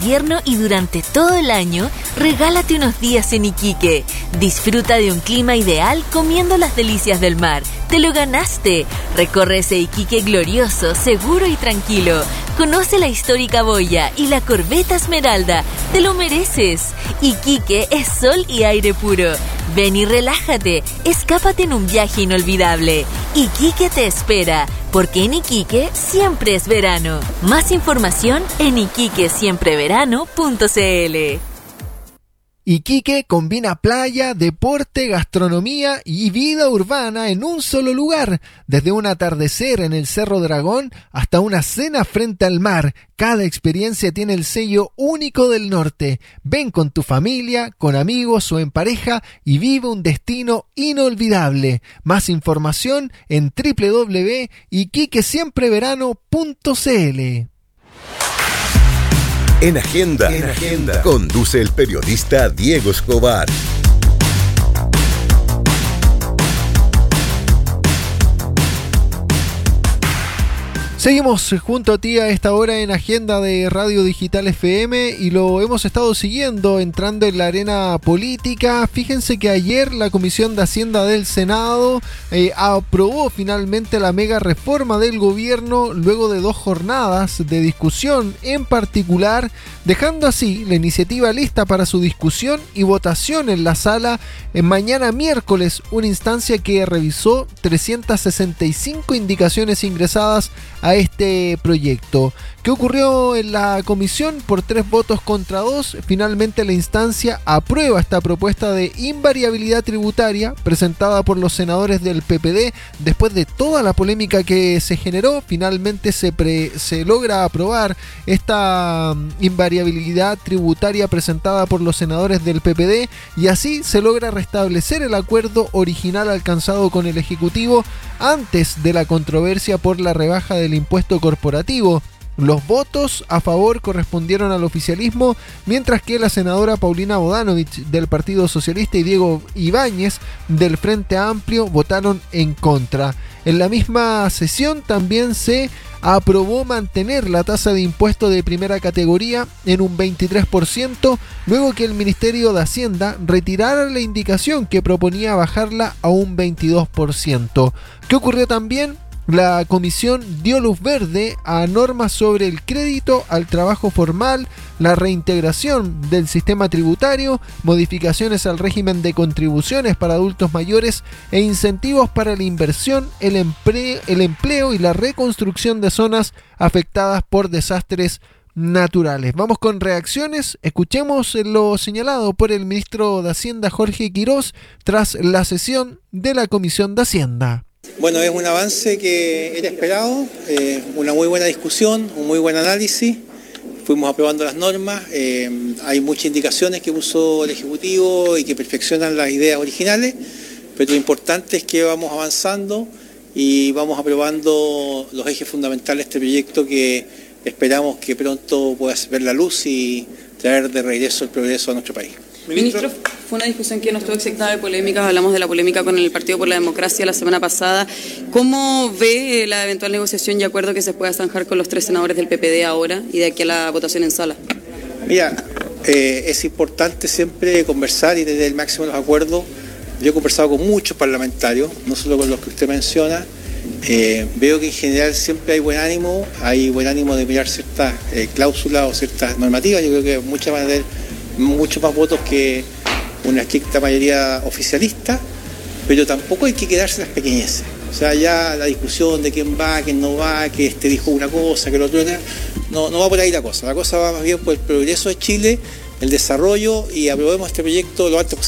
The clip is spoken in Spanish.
invierno y durante todo el año, regálate unos días en Iquique. Disfruta de un clima ideal comiendo las delicias del mar. ¡Te lo ganaste! Recorre ese Iquique glorioso, seguro y tranquilo. Conoce la histórica boya y la corbeta Esmeralda. ¡Te lo mereces! Iquique es sol y aire puro. Ven y relájate. Escápate en un viaje inolvidable. Iquique te espera, porque en Iquique siempre es verano. Más información en iquiquesiempreverano.cl. Iquique combina playa, deporte, gastronomía y vida urbana en un solo lugar. Desde un atardecer en el Cerro Dragón hasta una cena frente al mar, cada experiencia tiene el sello único del norte. Ven con tu familia, con amigos o en pareja y vive un destino inolvidable. Más información en www.iquiquesiempreverano.cl. En Agenda, conduce el periodista Diego Escobar. Seguimos junto a ti a esta hora en Agenda de Radio Digital FM y lo hemos estado siguiendo entrando en la arena política. Fíjense que ayer la Comisión de Hacienda del Senado aprobó finalmente la mega reforma del gobierno luego de 2 jornadas de discusión en particular, dejando así la iniciativa lista para su discusión y votación en la sala en mañana miércoles, una instancia que revisó 365 indicaciones ingresadas a este proyecto. ¿Qué ocurrió en la comisión? Por 3 votos contra 2, finalmente la instancia aprueba esta propuesta de invariabilidad tributaria presentada por los senadores del PPD. Después de toda la polémica que se generó, finalmente se logra aprobar esta invariabilidad tributaria presentada por los senadores del PPD y así se logra restablecer el acuerdo original alcanzado con el Ejecutivo antes de la controversia por la rebaja del impuesto corporativo. Los votos a favor correspondieron al oficialismo, mientras que la senadora Paulina Bodanovich del Partido Socialista y Diego Ibáñez del Frente Amplio votaron en contra. En la misma sesión también se aprobó mantener la tasa de impuesto de primera categoría en un 23%, luego que el Ministerio de Hacienda retirara la indicación que proponía bajarla a un 22%. ¿Qué ocurrió también? La comisión dio luz verde a normas sobre el crédito al trabajo formal, la reintegración del sistema tributario, modificaciones al régimen de contribuciones para adultos mayores e incentivos para la inversión, el empleo y la reconstrucción de zonas afectadas por desastres naturales. Vamos con reacciones. Escuchemos lo señalado por el ministro de Hacienda Jorge Quirós tras la sesión de la Comisión de Hacienda. Bueno, es un avance que era esperado, una muy buena discusión, un muy buen análisis. Fuimos aprobando las normas, hay muchas indicaciones que puso el Ejecutivo y que perfeccionan las ideas originales, pero lo importante es que vamos avanzando y vamos aprobando los ejes fundamentales de este proyecto que esperamos que pronto pueda ver la luz y traer de regreso el progreso a nuestro país. Ministro, fue una discusión que no estuvo exentada de polémicas, hablamos de la polémica con el Partido por la Democracia la semana pasada. ¿Cómo ve la eventual negociación y acuerdo que se pueda zanjar con los 3 senadores del PPD ahora y de aquí a la votación en sala? Mira, es importante siempre conversar y tener el máximo de los acuerdos. Yo he conversado con muchos parlamentarios, no solo con los que usted menciona. Veo que en general siempre hay buen ánimo de mirar ciertas cláusulas o ciertas normativas. Yo creo que muchas van a tener muchos más votos que una estricta mayoría oficialista, pero tampoco hay que quedarse en las pequeñeces. O sea, ya la discusión de quién va, quién no va, que este dijo una cosa, que el otro no va por ahí la cosa. La cosa va más bien por el progreso de Chile, el desarrollo, y aprobemos este proyecto lo antes posible.